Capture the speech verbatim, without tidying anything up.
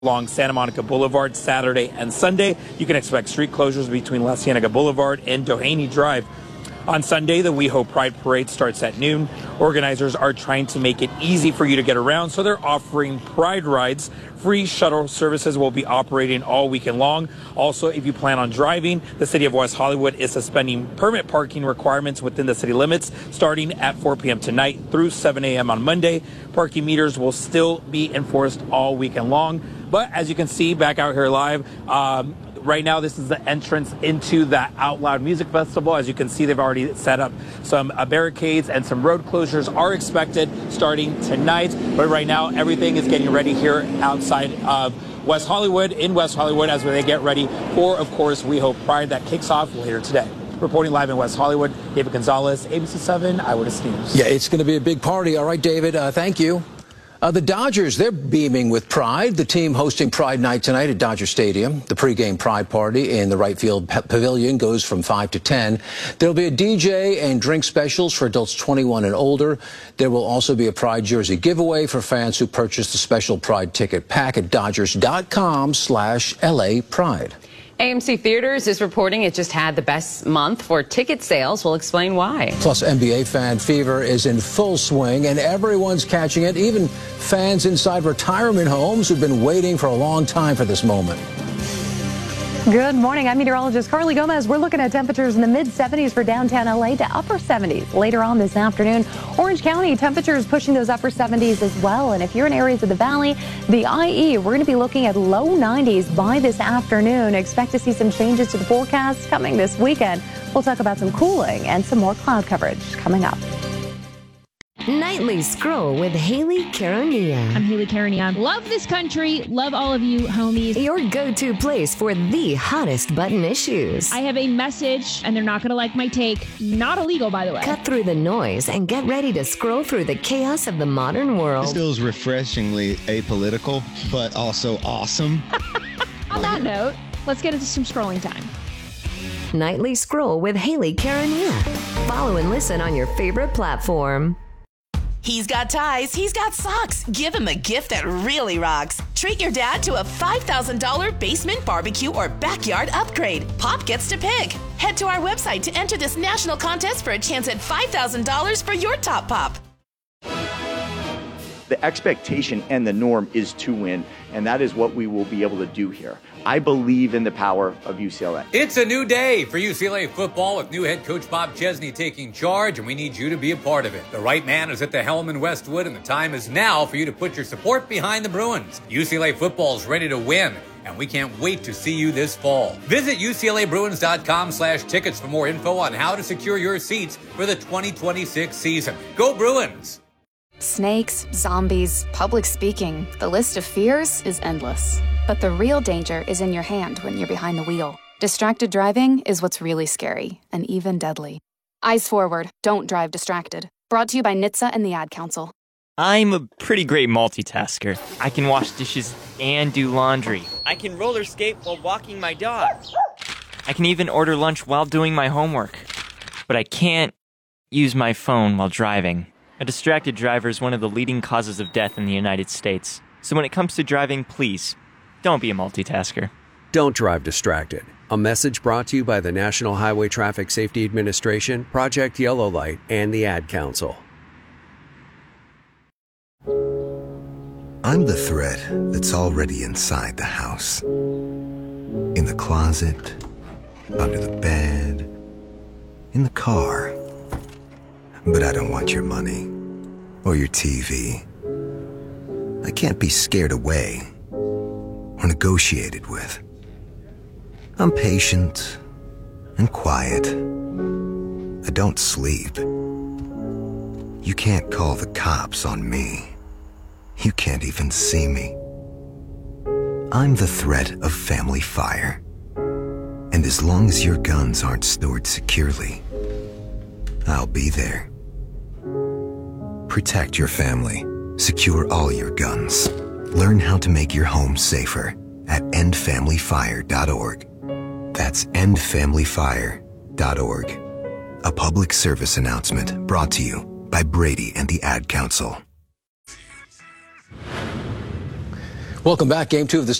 along Santa Monica Boulevard Saturday and Sunday. You can expect street closures between La Cienega Boulevard and Doheny Drive. On Sunday, the We Hope Pride Parade starts at noon. Organizers are trying to make it easy for you to get around, so they're offering Pride rides. Free shuttle services will be operating all weekend long. Also, if you plan on driving, the City of West Hollywood is suspending permit parking requirements within the city limits starting at four p.m. tonight through seven a.m. on Monday. Parking meters will still be enforced all weekend long. But as you can see back out here live, um, right now, this is the entrance into the Out Loud Music Festival. As you can see, they've already set up some uh, barricades, and some road closures are expected starting tonight. But right now, everything is getting ready here outside of West Hollywood, in West Hollywood, as they get ready for, of course, We Hope Pride that kicks off later today. Reporting live in West Hollywood, David Gonzalez, A B C seven Eyewitness News. Yeah, it's going to be a big party. All right, David, uh, thank you. Uh, the Dodgers, they're beaming with pride. The team hosting Pride Night tonight at Dodger Stadium. The pregame Pride Party in the right field pavilion goes from five to ten. There'll be a D J and drink specials for adults twenty-one and older. There will also be a Pride jersey giveaway for fans who purchase the special Pride ticket pack at Dodgers.com slash LA Pride. A M C Theaters is reporting it just had the best month for ticket sales. We'll explain why. Plus, N B A fan fever is in full swing, and everyone's catching it, even fans inside retirement homes who've been waiting for a long time for this moment. Good morning. I'm meteorologist Carly Gomez. We're looking at temperatures in the mid seventies for downtown L A to upper seventies later on this afternoon. Orange County temperatures pushing those upper seventies as well. And if you're in areas of the valley, the I E, we're going to be looking at low nineties by this afternoon. Expect to see some changes to the forecast coming this weekend. We'll talk about some cooling and some more cloud coverage coming up. Nightly Scroll with Haley Caronia. I'm Haley Caronia. Love this country. Love all of you, homies. Your go-to place for the hottest button issues. I have a message, and they're not going to like my take. Not illegal, by the way. Cut through the noise and get ready to scroll through the chaos of the modern world. This feels refreshingly apolitical, but also awesome. On that note, let's get into some scrolling time. Nightly Scroll with Haley Caronia. Follow and listen on your favorite platform. He's got ties, he's got socks. Give him a gift that really rocks. Treat your dad to a five thousand dollars basement barbecue or backyard upgrade. Pop gets to pick. Head to our website to enter this national contest for a chance at five thousand dollars for your top pop. The expectation and the norm is to win, and that is what we will be able to do here. I believe in the power of U C L A. It's a new day for U C L A football with new head coach Bob Chesney taking charge, and we need you to be a part of it. The right man is at the helm in Westwood, and the time is now for you to put your support behind the Bruins. U C L A football is ready to win, and we can't wait to see you this fall. Visit U C L A Bruins dot com slash tickets for more info on how to secure your seats for the twenty twenty-six season. Go Bruins! Snakes, zombies, public speaking, the list of fears is endless. But the real danger is in your hand when you're behind the wheel. Distracted driving is what's really scary, and even deadly. Eyes forward, don't drive distracted. Brought to you by N H T S A and the Ad Council. I'm a pretty great multitasker. I can wash dishes and do laundry. I can roller skate while walking my dog. I can even order lunch while doing my homework. But I can't use my phone while driving. A distracted driver is one of the leading causes of death in the United States. So when it comes to driving, please, don't be a multitasker. Don't drive distracted. A message brought to you by the National Highway Traffic Safety Administration, Project Yellow Light, and the Ad Council. I'm the thread that's already inside the house. In the closet, under the bed, in the car. But I don't want your money or your T V. I can't be scared away or negotiated with. I'm patient and quiet. I don't sleep. You can't call the cops on me. You can't even see me. I'm the threat of family fire. And as long as your guns aren't stored securely, I'll be there. Protect your family. Secure all your guns. Learn how to make your home safer at end family fire dot org. That's end family fire dot org. A public service announcement brought to you by Brady and the Ad Council. Welcome back. Game two of the